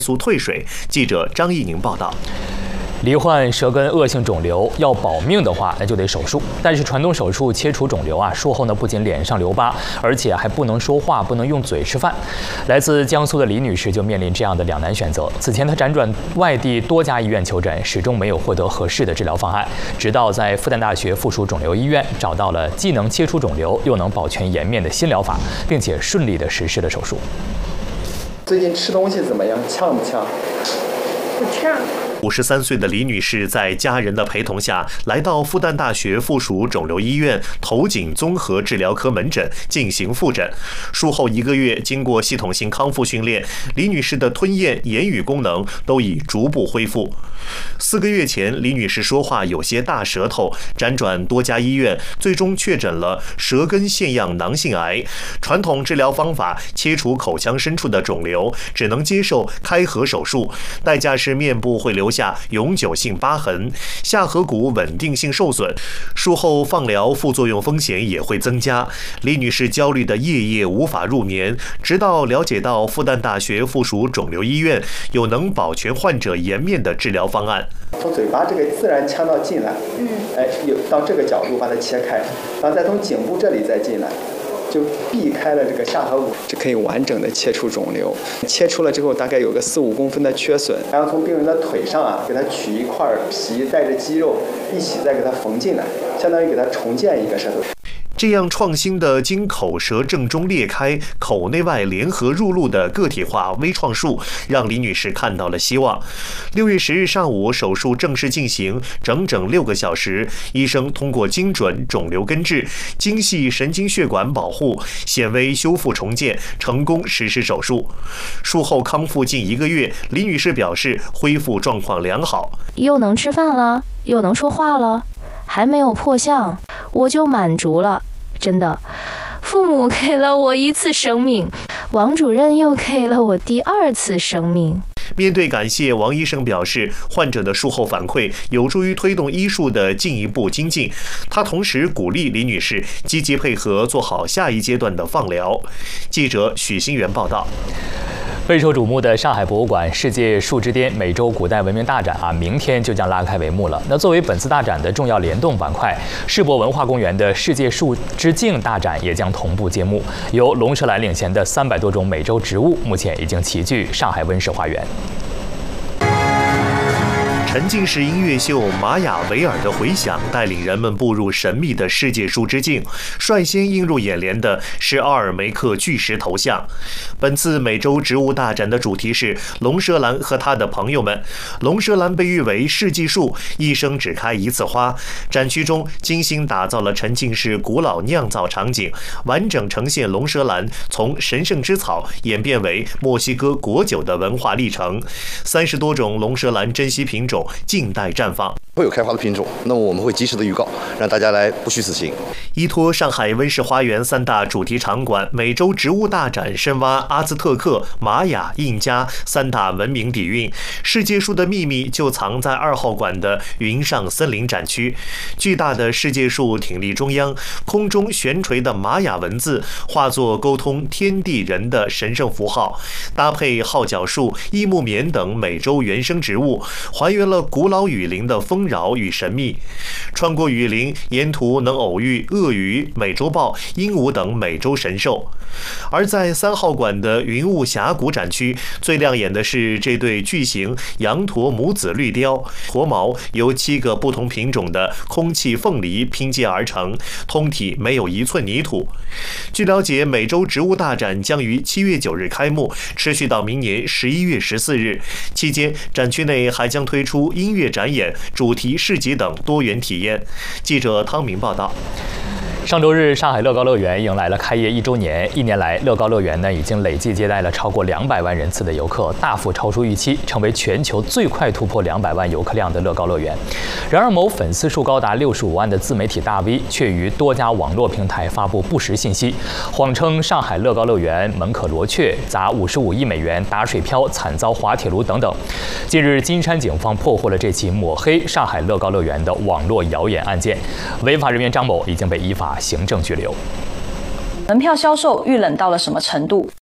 速退水。记者张艺宁报道。 罹患舌根恶性肿瘤要保命的话，那就得手术。但是传动手术切除肿瘤啊，术后呢不仅脸上留疤，而且还不能说话，不能用嘴吃饭。来自江苏的李女士就面临这样的两难选择。此前她辗转外地多家医院求诊，始终没有获得合适的治疗方案，直到在复旦大学附属肿瘤医院找到了既能切除肿瘤又能保全颜面的新疗法，并且顺利地实施了手术。 最近吃东西怎么样？呛不呛？ 不呛。 53岁的李女士在家人的陪同下，来到复旦大学附属肿瘤医院头颈综合治疗科门诊进行复诊。术后1个月，经过系统性康复训练，李女士的吞咽、言语功能都已逐步恢复。4个月前，李女士说话有些大舌头，辗转多家医院，最终确诊了舌根腺样囊性癌。传统治疗方法切除口腔深处的肿瘤，只能接受开合手术，代价是面部会留下永久性疤痕，下颌骨稳定性受损，术后放疗副作用风险也会增加。李女士焦虑的夜夜无法入眠，直到了解到复旦大学附属肿瘤医院有能保全患者颜面的治疗方案。 从嘴巴这个自然腔道进来，有到这个角度把它切开，然后再从颈部这里再进来。就避开了这个下颌骨，就可以完整的切除肿瘤。切出了之后，大概有个4、5公分的缺损，然后从病人的腿上啊，给他取一块皮带着肌肉一起再给他缝进来，相当于给他重建一个舌头。 这样创新的经口舌正中裂开、口内外联合入路的个体化微创术，让李女士看到了希望。6月10日上午，手术正式进行，整整6个小时，医生通过精准肿瘤根治、精细神经血管保护、显微修复重建，成功实施手术。术后康复近1个月，李女士表示恢复状况良好， 又能吃饭了，又能说话了，还没有破相，我就满足了。真的，父母给了我1次生命，王主任又给了我第2次生命。 面对感谢，王医生表示，患者的术后反馈有助于推动医术的进一步精进。他同时鼓励李女士积极配合，做好下一阶段的放疗。记者许新元报道。 备受瞩目的上海博物馆世界树之巅美洲古代文明大展明天就将拉开帷幕了。那作为本次大展的重要联动板块，世博文化公园的世界树之境大展也将同步揭幕。由龙舌兰领衔的300多种美洲植物，目前已经齐聚上海温室花园。 沉浸式音乐秀《玛雅维尔的回响》带领人们步入神秘的世界树之境。率先映入眼帘的是奥尔梅克巨石头像。本次美洲植物大展的主题是龙舌兰和他的朋友们。龙舌兰被誉为世纪树，一生只开1次花。展区中精心打造了沉浸式古老酿造场景，完整呈现龙舌兰从神圣之草演变为墨西哥国酒的文化历程。30多种龙舌兰珍稀品种静待绽放， 会有开花的品种，那么我们会及时的预告，让大家来不虚此行。 依托上海温室花园3大主题场馆，美洲植物大展深挖阿兹特克、玛雅、印加3大文明底蕴。世界树的秘密就藏在2号馆的云上森林展区。巨大的世界树挺立中央，空中悬垂的玛雅文字化作沟通天地人的神圣符号，搭配号角树、异木棉等美洲原生植物，还原了古老雨林的丰饶与神秘。穿过雨林，沿途能偶遇鳄鱼、美洲豹、鹦鹉等美洲神兽。而在3号馆的云雾峡谷展区，最亮眼的是这对巨型羊驼母子绿雕，驼毛由7个不同品种的空气凤梨拼接而成，通体没有1寸泥土。据了解，美洲植物大展将于7月9日开幕，持续到明年11月14日。期间，展区内还将推出音乐展演、主题市集等多元体验。记者汤明报道。 上周日，上海乐高乐园迎来了开业1周年。1年来，乐高乐园已经累计接待了超过200万人次的游客，大幅超出预期，成为全球最快突破200万游客量的乐高乐园。然而，某粉丝数高达65万的自媒体大 V 却于多家网络平台发布不实信息，谎称上海乐高乐园门可罗雀，砸55亿美元打水漂，惨遭滑铁卢等等。近日，金山警方破获了这起抹黑上海乐高乐园的网络谣言案件，违法人员张某已经被依法行政拘留。 门票销售遇冷到了什么程度？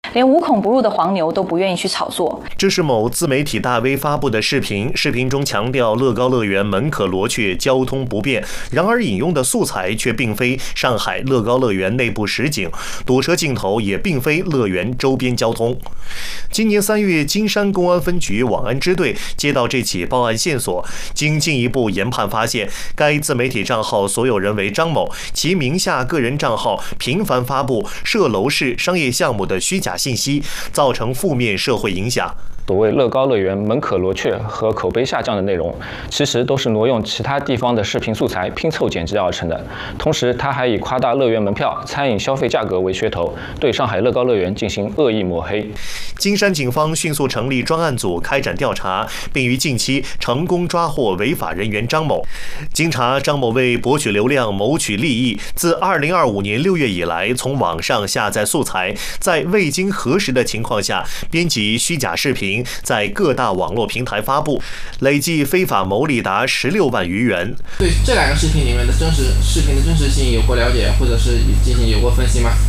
连无孔不入的黄牛都不愿意去炒作。 这是某自媒体大 V 发布的视频，视频中强调乐高乐园门可罗雀，交通不便。然而引用的素材却并非上海乐高乐园内部实景，堵车镜头也并非乐园周边交通。今年3月，金山公安分局网安支队接到这起报案线索，经进一步研判发现，该自媒体账号所有人为张某，其名下个人账号频繁发布涉楼市商业项目的虚假信息，造成负面社会影响。 所谓乐高乐园门可罗雀和口碑下降的内容，其实都是挪用其他地方的视频素材拼凑剪辑而成的。同时，他还以夸大乐园门票、餐饮消费价格为噱头，对上海乐高乐园进行恶意抹黑。 金山警方迅速成立专案组开展调查，并于近期成功抓获违法人员张某。经查，张某为博取流量、谋取利益，自2025年6月以来，从网上下载素材，在未经核实的情况下编辑虚假视频，在各大网络平台发布，累计非法牟利达16万余元。 对这2个视频里面的视频的真实性有过了解，或者是有过分析吗？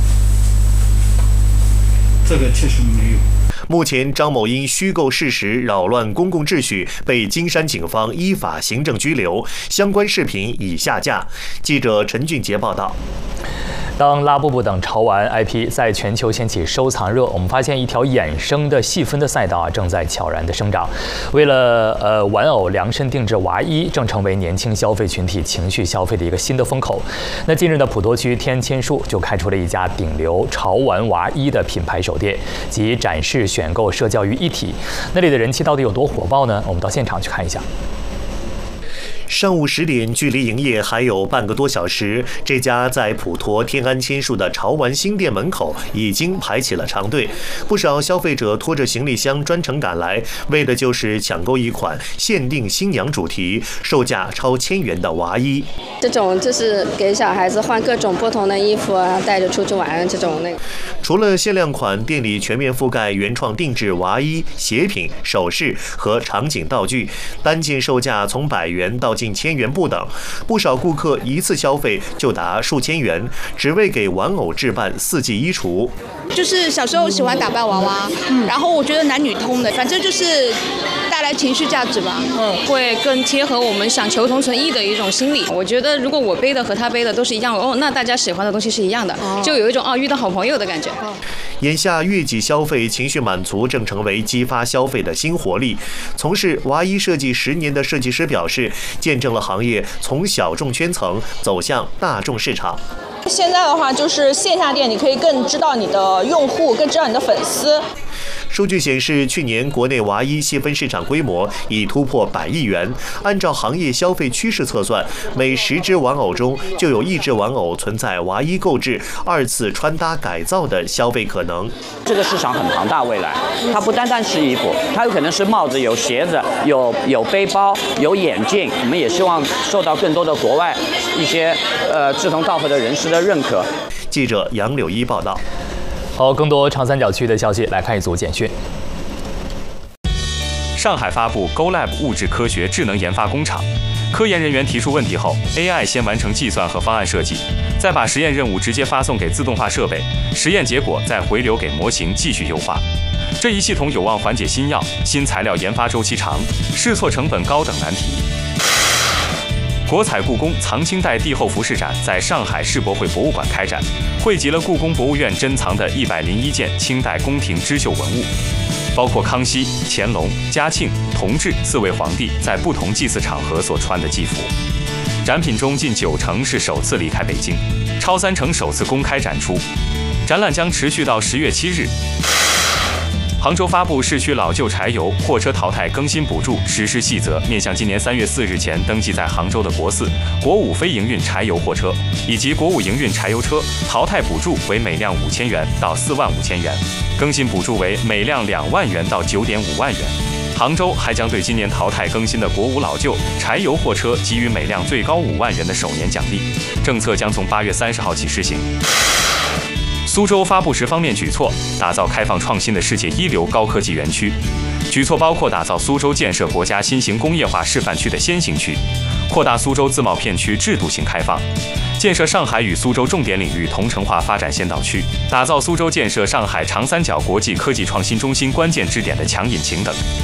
这个确实没有。 目前，张某因虚构事实、扰乱公共秩序，被金山警方依法行政拘留，相关视频已下架。记者陈俊杰报道。 当拉布布等潮玩 IP 在全球掀起收藏热，我们发现一条衍生的细分的赛道正在悄然的生长。为了玩偶量身定制娃衣，正成为年轻消费群体情绪消费的一个新的风口。那近日的普陀区天千树就开出了一家顶流潮玩娃衣的品牌手店，集展示、选购、社交于一体。那里的人气到底有多火爆呢？我们到现场去看一下。 上午10点，距离营业还有半个多小时，这家在普陀天安千树的潮玩新店门口已经排起了长队，不少消费者拖着行李箱专程赶来，为的就是抢购一款限定新娘主题、售价超1000元的娃衣。 这种就是给小孩子换各种不同的衣服啊，带着出去玩这种除了限量款，店里全面覆盖原创定制娃衣、鞋品、首饰和场景道具，单件售价从100元到近1000元不等，不少顾客一次消费就达数千元，只为给玩偶置办4季衣橱。 就是小时候喜欢打扮娃娃，然后我觉得男女通的，反正就是带来情绪价值吧。 会更贴合我们想求同存异的一种心理。我觉得如果我背的和他背的都是一样的，那大家喜欢的东西是一样的，就有一种遇到好朋友的感觉。 眼下悦己消费、情绪满足正成为激发消费的新活力。从事娃衣设计10年的设计师表示，见证了行业从小众圈层走向大众市场。 现在的话，就是线下店，你可以更知道你的用户，更知道你的粉丝。 数据显示，去年国内娃衣细分市场规模已突破100亿元。按照行业消费趋势测算，每10只玩偶中就有1只玩偶存在娃衣购置、2次穿搭改造的消费可能。 这个市场很庞大，未来它不单单是衣服，它有可能是帽子、有鞋子、有背包、有眼镜。我们也希望受到更多的国外一些志同道合的人士的认可。 记者杨柳一报道。 好，更多长三角区的消息，来看一组简讯。 上海发布 GoLab 物质科学智能研发工厂，科研人员提出问题后 ，AI 先完成计算和方案设计，再把实验任务直接发送给自动化设备，实验结果再回流给模型继续优化。这一系统有望缓解新药、新材料研发周期长、试错成本高等难题。国彩故宫藏清代帝后服饰展在上海世博会博物馆开展，汇集了故宫博物院珍藏的101件清代宫廷织绣文物，包括康熙、乾隆、嘉庆、同治4位皇帝在不同祭祀场合所穿的祭服。展品中近90%是首次离开北京，超30%首次公开展出。展览将持续到10月7日。杭州发布市区老旧柴油货车淘汰更新补助实施细则，面向今年3月4日前登记在杭州的国4、国5非营运柴油货车以及国5营运柴油车，淘汰补助为每辆5000元到45000元，更新补助为每辆2万元到9.5万元。杭州还将对今年淘汰更新的国5老旧柴油货车给予每辆最高5万元的首年奖励，政策将从8月30号起施行。苏州发布10方面举措，打造开放创新的世界一流高科技园区。 举措包括打造苏州建设国家新型工业化示范区的先行区，扩大苏州自贸片区制度性开放，建设上海与苏州重点领域同城化发展先导区，打造苏州建设上海长三角国际科技创新中心关键支点的强引擎等。